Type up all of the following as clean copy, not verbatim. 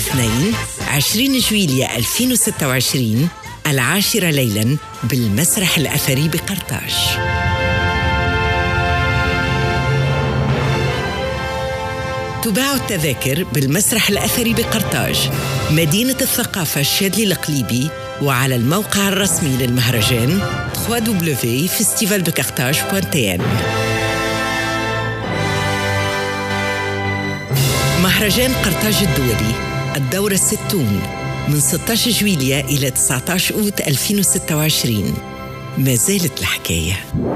الاثنين 20 جويلية 2026 10 ليلاً بالمسرح الأثري بقرطاج. تباع التذاكر بالمسرح الأثري بقرطاج، مدينة الثقافة الشاذلي القليبي، وعلى الموقع الرسمي للمهرجان www.festivaldecarthage.tn. مهرجان قرطاج الدولي الدورة 60 من 16 جويلية إلى 19 أوت 2026. ما زالت الحكاية.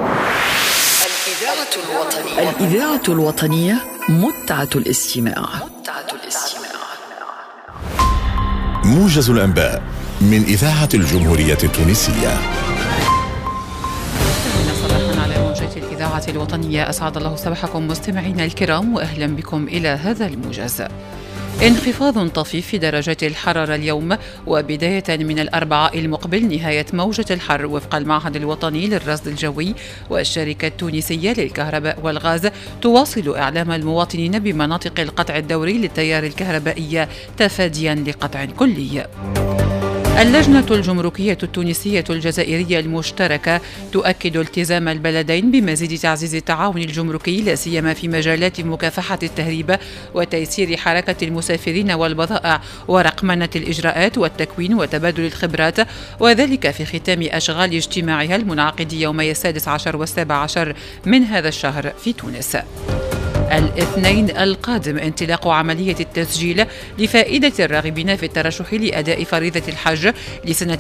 الإذاعة الوطنية متعة الاستماع. موجز الأنباء من إذاعة الجمهورية التونسية. صباحا على موجات الإذاعة الوطنية، أسعد الله صباحكم مستمعينا الكرام، وأهلا بكم إلى هذا الموجز. انخفاض طفيف في درجات الحرارة اليوم، وبداية من الأربعاء المقبل نهاية موجة الحر وفق المعهد الوطني للرصد الجوي والشركة التونسية للكهرباء والغاز. تواصل إعلام المواطنين بمناطق القطع الدوري للتيار الكهربائي تفاديا لقطع كلي. اللجنة الجمركية التونسية الجزائرية المشتركة تؤكد التزام البلدين بمزيد تعزيز التعاون الجمركي، لا سيما في مجالات مكافحة التهريب وتيسير حركة المسافرين والبضائع ورقمنة الإجراءات والتكوين وتبادل الخبرات، وذلك في ختام أشغال اجتماعها المنعقد يومي 16 و17 من هذا الشهر في تونس. الاثنين القادم انطلاق عملية التسجيل لفائدة الراغبين في الترشح لأداء فريضة الحج لسنة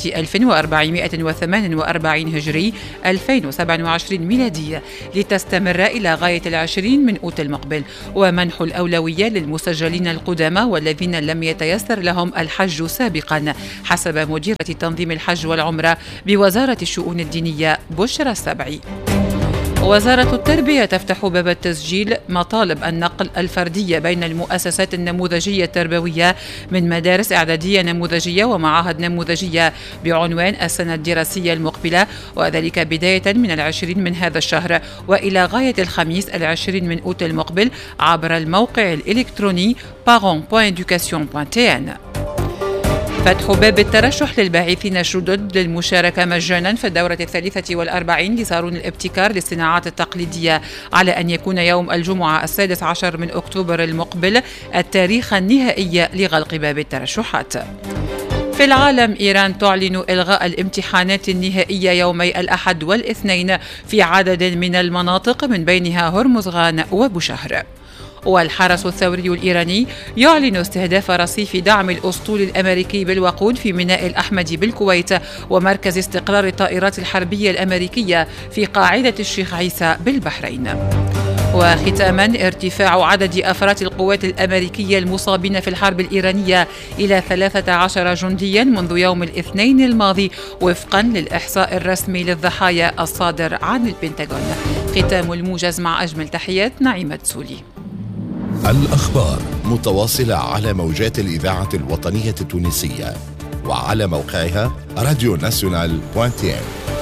1448 هجري 2027 ميلادية، لتستمر إلى غاية 20 من أوت المقبل، ومنح الأولوية للمسجلين القدامى والذين لم يتيسر لهم الحج سابقا، حسب مديرة تنظيم الحج والعمرة بوزارة الشؤون الدينية بشرى السبعي. وزارة التربية تفتح باب التسجيل مطالب النقل الفردية بين المؤسسات النموذجية التربوية من مدارس إعدادية نموذجية ومعاهد نموذجية بعنوان السنة الدراسية المقبلة، وذلك بداية من 20 من هذا الشهر وإلى غاية الخميس 20 من أوت المقبل عبر الموقع الإلكتروني parents.education.tn. فتح باب الترشح للباحثين الجدد للمشاركة مجانا في الدورة 43 لصالون الابتكار للصناعات التقليدية، على أن يكون يوم الجمعة 16 من أكتوبر المقبل التاريخ النهائي لغلق باب الترشحات. في العالم، إيران تعلن إلغاء الامتحانات النهائية يومي الأحد والاثنين في عدد من المناطق من بينها هرمزغان وبوشهر. والحرس الثوري الإيراني يعلن استهداف رصيف دعم الأسطول الأمريكي بالوقود في ميناء الأحمدي بالكويت ومركز استقرار الطائرات الحربية الأمريكية في قاعدة الشيخ عيسى بالبحرين. وختاما، ارتفاع عدد أفراد القوات الأمريكية المصابين في الحرب الإيرانية إلى 13 جنديا منذ يوم الاثنين الماضي وفقا للإحصاء الرسمي للضحايا الصادر عن البنتاغون. ختام الموجز مع أجمل تحيات نعيمة سولي. الأخبار متواصلة على موجات الإذاعة الوطنية التونسية وعلى موقعها radionational.tn.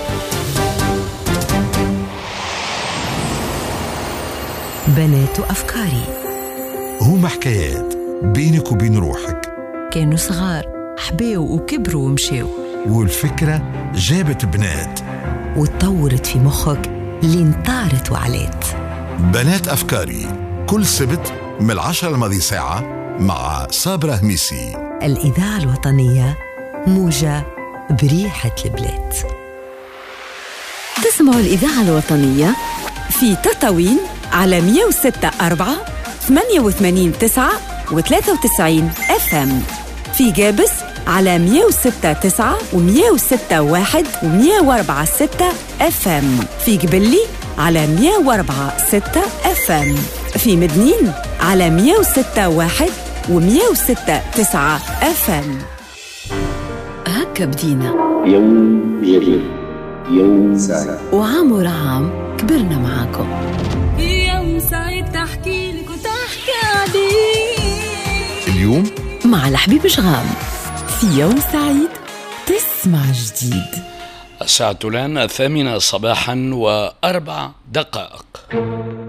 بنات أفكاري هم حكايات بينك وبين روحك، كانوا صغار حباو وكبروا ومشاو، والفكرة جابت بنات وتطورت في مخك لين طارت وعلات. بنات أفكاري كل سبت من 10 الماضي ساعة مع صابرة هميسي. الإذاعة الوطنية موجة بريحة البلاد. تسمعوا الإذاعة الوطنية في تطاوين على 106.4 88.9 و93 FM، في جابس على 106.9 و106.1 و104.6 FM، في جبلي على 104.6 FM، في مدنين على 106.1 و106.9 FM. هكا بدينا يوم جديد، يوم سعيد، وعام ورا عام كبرنا معاكم. يوم سعيد تحكي لك وتحكي عليك. اليوم مع الحبيب شغام في يوم سعيد تسمع جديد. الساعة الآن 8 صباحا و4 دقائق.